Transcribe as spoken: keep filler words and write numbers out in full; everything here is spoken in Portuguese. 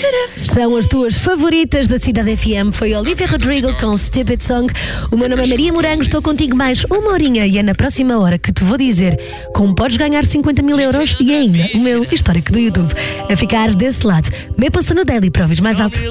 São as tuas favoritas da Cidade F M. Foi Olivia Rodrigo com Stupid Song. O meu nome é Maria Morango, estou contigo mais uma horinha e é na próxima hora que te vou dizer como podes ganhar cinquenta mil euros e ainda o meu histórico do YouTube. A ficar desse lado, me passa no Daily para ouvir mais alto.